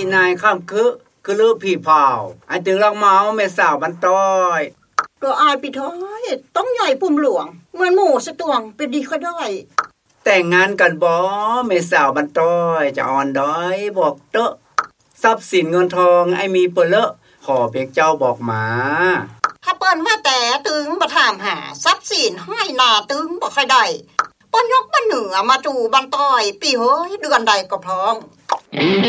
นายข้ามคือลือผีเผาไอ้ตึงลังเมาแม่สาวบันต้อยตัวอายปิท้อยต้องใหญ่ปุ่มหลวงเหมือนหมูสตวงเป็นดีก็ได้แต่งงานกันบ่แม่สาวบันต้อยจะอ่อนด้อยบอกเตอะทรัพย์สินเงินทองไอ้มีเปเลอะขอเพียงเจ้าบอกมาถ้าเปิ้นว่าแต่ตึงบ่ถามหาทรัพย์สินให้หน้าตึงบ่ค่อยได้เปิ้นยกบ้านเหนือมาจูบันต้อยปีเฮ้ยเดือนใดก็พร้อม